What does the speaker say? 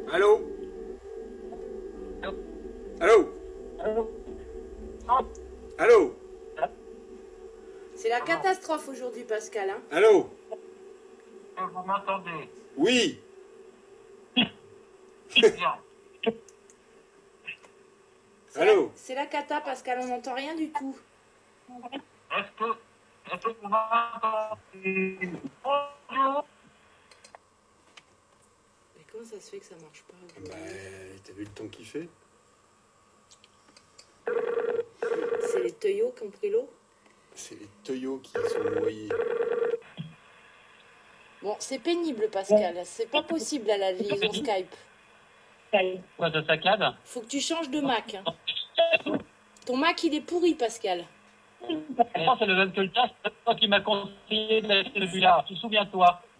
Allô? Allô? Allô? C'est la catastrophe aujourd'hui, Pascal. Hein. Allô? Vous m'entendez? Oui. Bien. Allô? C'est la cata, Pascal, on n'entend rien du tout. Est-ce que vous m'entendez? Bonjour. Mais comment ça se fait que ça marche pas aujourd'hui? T'as vu le temps qu'il fait? C'est les teuillots qui ont pris l'eau? C'est les teuillots qui sont noyés. Bon, c'est pénible, Pascal. C'est pas possible à la liaison Skype. Quoi, de saccade? Faut que tu changes de Mac. Hein. Ton Mac, il est pourri, Pascal. C'est le même que le tien, c'est toi qui m'as conseillé de l'acheter celui-là. Tu te souviens-toi?